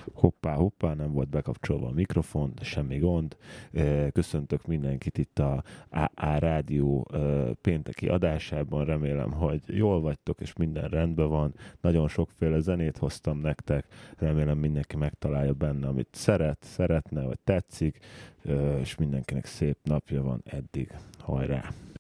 Hoppá, nem volt bekapcsolva a mikrofon, semmi gond. Köszöntök mindenkit itt a AA Rádió pénteki adásában. Remélem, hogy jól vagytok, és minden rendben van. Nagyon sokféle zenét hoztam nektek. Remélem, mindenki megtalálja benne, amit szeretne, vagy tetszik, és mindenkinek szép napja van eddig. Hajrá!